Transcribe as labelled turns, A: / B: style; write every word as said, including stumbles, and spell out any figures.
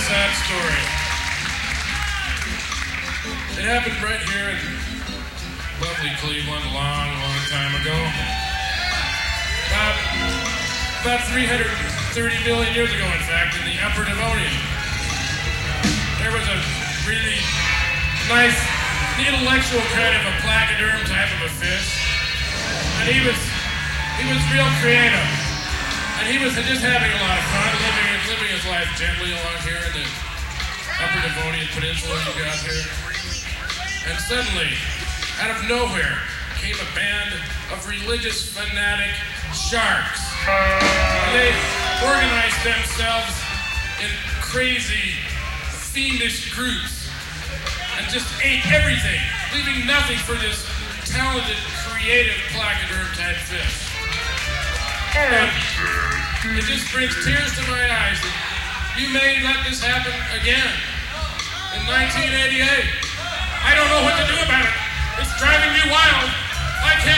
A: sad story. It happened right here in lovely Cleveland a long, long time ago. About, about three hundred thirty million years ago, in fact, in the Upper Devonian. There was a really nice, intellectual kind of a placoderm type of a fish. And he was, he was real creative. And he was just having a lot of fun, living, living his life gently along here in the Upper Devonian Peninsula you got here. And suddenly, out of nowhere, came a band of religious fanatic sharks. And they organized themselves in crazy, fiendish groups and just ate everything, leaving nothing for this talented, creative placoderm type fish. And it just brings tears to my eyes that you may let this happen again in nineteen eighty-eight. I don't know what to do about it